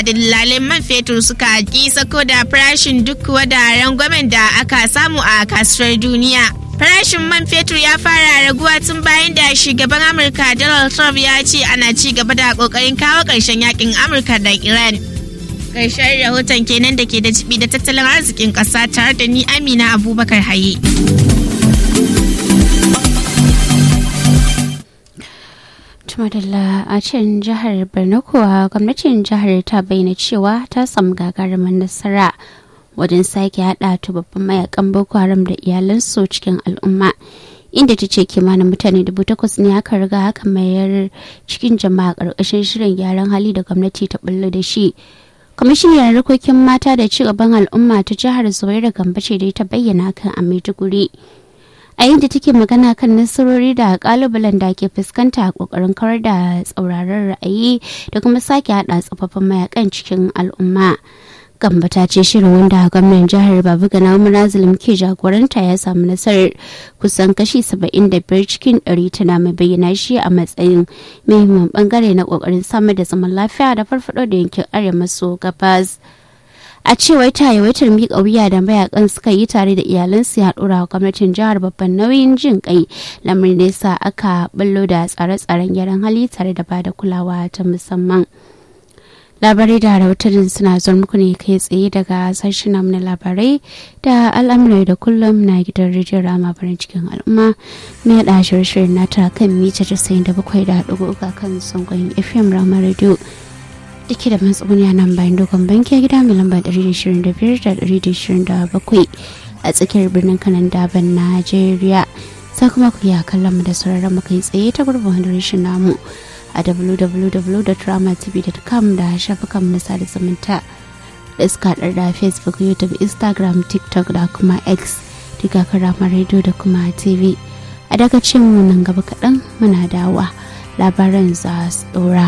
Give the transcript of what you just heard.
dillalin man fetur suka ƙi sako da farashin duk wada rangwamen da aka samu a kasuwar duniya. Farashin man fetur ya fara raguwa tun bayan da shugaban Amurka Donald Trump ya ce ana ci gaba da ƙoƙarin kawo ƙarshen yakin Amurka da Iran. Ƙarshen rahoton kenan da ke da jibi da tattalin arzikin ƙasa tare da ni Amina Abubakar Haye. Tumadalla a can jihar Borno kuwa gwamnatin jihar ta bayyana cewa ta samu gagarumin nasara wajen sake haɗa babban mayakan Boko Haram da iyalansu cikin al'umma. Inda ta ce kimanin mutane 8,000 ne aka riga aka mayar cikin jama'a ƙarƙashin shirin gyaran hali da gwamnati ta bullo da shi. Kwamishiniyar harkokin mata da cigaban al'umma ta jihar Zuwaira Gambo ce dai ta bayyana kan a Maiduguri. A yadda take magana kan nasarori da kalubalen da ke fuskanta a kokarin kawar da tsauraran ra'ayi da kuma sake hada tsofaffin mayakan cikin al'umma. Gamba ta ce shirin wanda gwamnan jihar Babagana Umar Azulum ke jagoranta ya samu nasarar kusan kashi 75 cikin 100 tana mai bayyana shi a matsayin muhimmin bangare na kokarin samar da zaman lafiya da farfado da yankin arewa maso gabas. A cewar ta yawaitar miƙa wuya da mayakan suka yi tare da iyalansu ya ɗora wa gwamnatin jihar babban nauyin jin kai, lamarin da yasa aka ballo da tsare-tsaren gyaran hali tare da bada kulawa ta musamman. Labarai da rahotannin suna zuwa muku ne kai tsaye daga sashen na labarai da al'amurai da kullum na gidan rediyon Rama farin cikin al'umma mai haɗa shirye-shiryen nata kan mita 97.3 kan sangon FM Rama Radio. Dake da matsuguni a nan bayan dogon banki gida mai lamba 125-127 a tsakiyar birnin kanan daban Najeriya. Sai kuma ku ya kallon mu da sauraron mu kai tsaye ta gurbin hadirishin namu a www.ramatv.com da shafukan na sada zumunta da suka haɗar da Facebook, YouTube, Instagram, TikTok da kuma X duka Rama Radio da kuma TV. A daga cin mu nan gaba kaɗan muna dawa labaran za su ɗora.